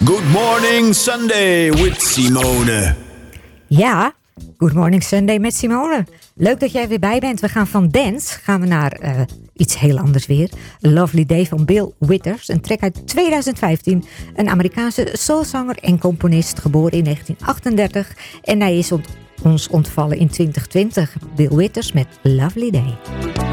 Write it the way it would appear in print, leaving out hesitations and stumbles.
Good Morning Sunday with Simone. Ja, Good Morning Sunday met Simone. Leuk dat jij weer bij bent. We gaan van dance naar iets heel anders weer. Lovely Day van Bill Withers. Een track uit 2015. Een Amerikaanse soulzanger en componist, geboren in 1938. En hij is ons ontvallen in 2020. Bill Withers met Lovely Day.